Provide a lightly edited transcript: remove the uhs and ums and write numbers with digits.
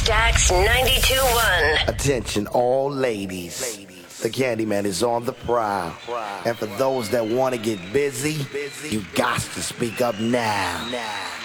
Stax 92.1. Attention all ladies. The Candyman is on the prowl. And for those that want to get busy, you got to speak up now.